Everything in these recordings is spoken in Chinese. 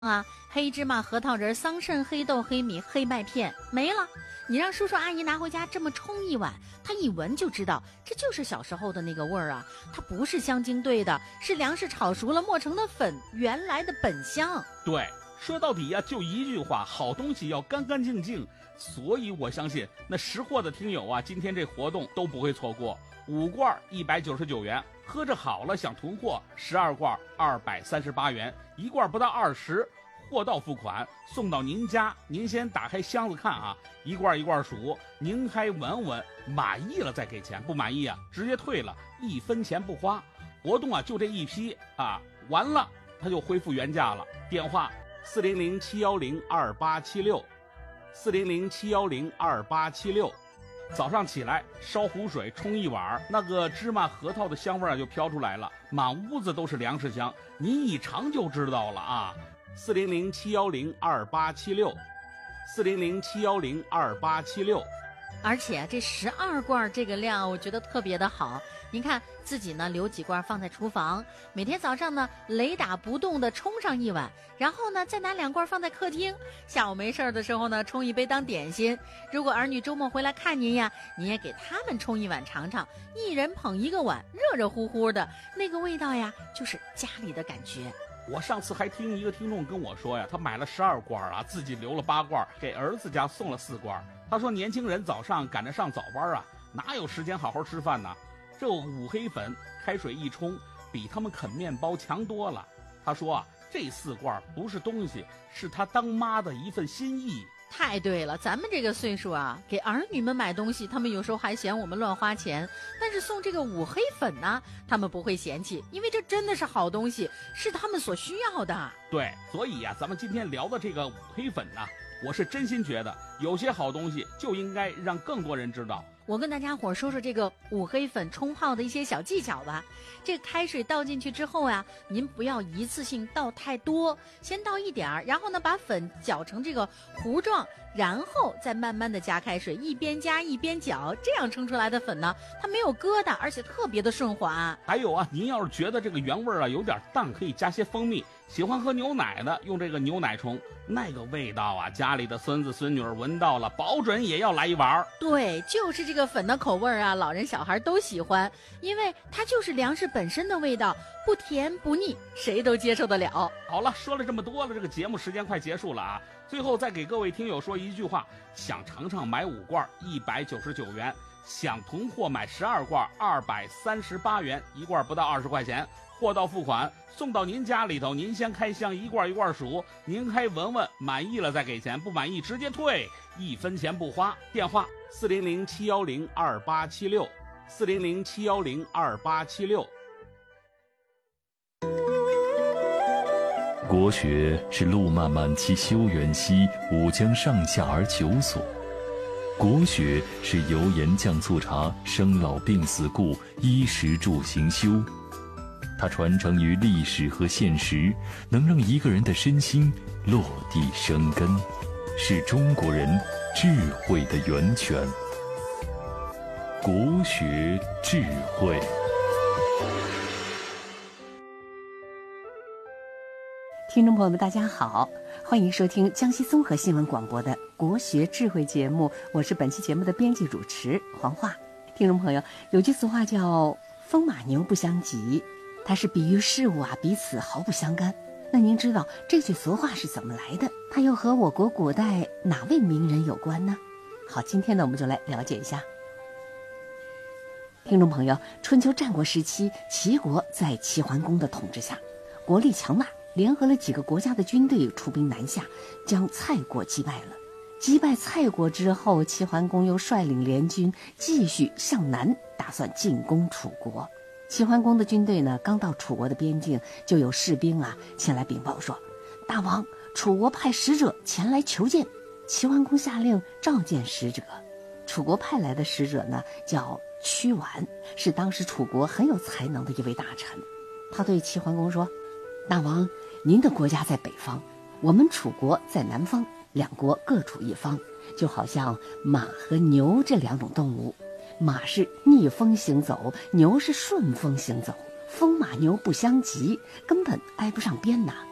啊，黑芝麻、核桃仁、桑葚、黑豆、黑米、黑麦片没了。你让叔叔阿姨拿回家这么冲一碗，他一闻就知道这就是小时候的那个味儿啊。它不是香精兑的，是粮食炒熟了磨成的粉，原来的本香。 对，说到底呀，就一句话，好东西要干干净净。所以我相信那识货的听友啊，今天这活动都不会错过。5罐199元，喝着好了想囤货，12罐238元，1罐不到20，货到付款，送到您家。您先打开箱子看啊，一罐一罐数，您还闻闻，满意了再给钱，不满意啊直接退了，1分钱不花。活动啊就这一批啊，完了它就恢复原价了。电话400-710-2876，400-710-2876。早上起来烧壶水冲一碗，那个芝麻核桃的香味就飘出来了，满屋子都是粮食香，您一尝就知道了啊。400-710-2876，400-710-2876。 而且这12罐这个量，我觉得特别的好。您看自己呢留几罐放在厨房，每天早上呢雷打不动的冲上一碗，然后呢再拿2罐放在客厅，下午没事的时候呢冲一杯当点心。如果儿女周末回来看您呀，您也给他们冲一碗尝尝，一人捧一个碗，热热乎乎的，那个味道呀就是家里的感觉。 我上次还听一个听众跟我说呀，他买了12罐啊，自己留了8罐，给儿子家送了4罐。他说年轻人早上赶着上早班啊，哪有时间好好吃饭呢？这五黑粉开水一冲，比他们啃面包强多了。他说啊，这4罐不是东西，是他当妈的一份心意。 太对了，咱们这个岁数啊，给儿女们买东西，他们有时候还嫌我们乱花钱，但是送这个五黑粉呢，他们不会嫌弃，因为这真的是好东西，是他们所需要的。 对，所以呀，咱们今天聊的这个五黑粉呢，我是真心觉得有些好东西就应该让更多人知道。 我跟大家伙说说这个五黑粉冲泡的一些小技巧吧。这个开水倒进去之后啊，您不要一次性倒太多，先倒一点儿，然后呢把粉搅成这个糊状，然后再慢慢的加开水，一边加一边搅，这样冲出来的粉呢，它没有疙瘩，而且特别的顺滑。 还有啊，您要是觉得这个原味啊有点淡，可以加些蜂蜜。喜欢喝牛奶的，用这个牛奶冲，那个味道啊，家里的孙子孙女闻到了，保准也要来一碗。 对，就是这个粉的口味啊，老人小孩都喜欢，因为它就是粮食本身的味道，不甜不腻，谁都接受得了。 好了，说了这么多了，这个节目时间快结束了啊。最后再给各位听友说一句话，想尝尝买5罐199元，想囤货买12罐238元，1罐不到20块钱，货到付款，送到您家里头，您先开箱，一罐一罐数，您还闻闻，满意了再给钱，不满意直接退，1分钱不花。电话400-710-2876，400-710-2876。 国学是路漫漫其修远兮，吾将上下而求索。国学是油盐酱醋茶，生老病死故，衣食住行修。它传承于历史和现实，能让一个人的身心落地生根，是中国人智慧的源泉。国学智慧。 听众朋友们大家好，欢迎收听江西综合新闻广播的国学智慧节目，我是本期节目的编辑主持黄华。听众朋友，有句俗话叫风马牛不相及，它是比喻事物啊彼此毫不相干。那您知道这句俗话是怎么来的？它又和我国古代哪位名人有关呢？好，今天呢我们就来了解一下。听众朋友，春秋战国时期，齐国在齐桓公的统治下，国力强大，联合了几个国家的军队出兵南下，将蔡国击败了。击败蔡国之后，齐桓公又率领联军继续向南，打算进攻楚国。齐桓公的军队呢，刚到楚国的边境，就有士兵前来禀报说，大王，楚国派使者前来求见。齐桓公下令召见使者。楚国派来的使者呢，叫屈完，是当时楚国很有才能的一位大臣。他对齐桓公说，大王，您的国家在北方，我们楚国在南方，两国各处一方，就好像马和牛这2种动物，马是逆风行走，牛是顺风行走，风马牛不相及，根本挨不上边呐。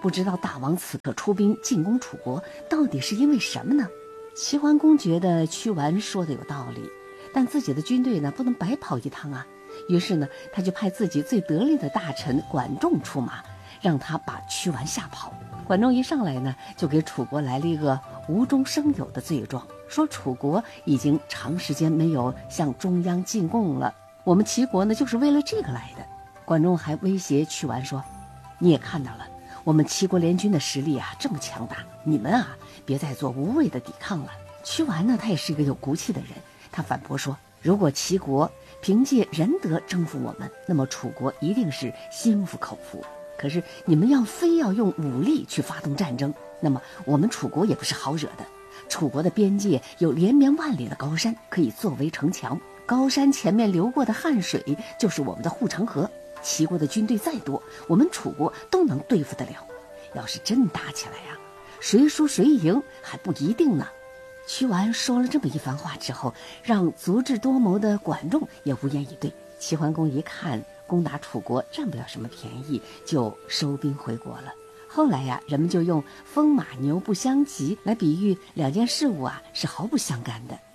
不知道大王此刻出兵进攻楚国，到底是因为什么呢？齐桓公觉得屈完说的有道理，但自己的军队呢不能白跑一趟啊。于是呢，他就派自己最得力的大臣管仲出马，让他把屈完吓跑。管仲一上来呢，就给楚国来了一个无中生有的罪状，说楚国已经长时间没有向中央进贡了，我们齐国呢就是为了这个来的。管仲还威胁屈完说，你也看到了，我们齐国联军的实力啊这么强大，你们啊别再做无谓的抵抗了。屈完呢，他也是一个有骨气的人，他反驳说，如果齐国凭借仁德征服我们，那么楚国一定是心服口服。可是你们非要用武力去发动战争，那么我们楚国也不是好惹的。楚国的边界有连绵万里的高山可以作为城墙，高山前面流过的汉水就是我们的护城河。齐国的军队再多，我们楚国都能对付得了。要是真打起来呀，谁输谁赢还不一定呢。屈完说了这么一番话之后，让足智多谋的管仲也无言以对。齐桓公一看攻打楚国占不了什么便宜，就收兵回国了。后来呀，人们就用风马牛不相及来比喻两件事物啊是毫不相干的。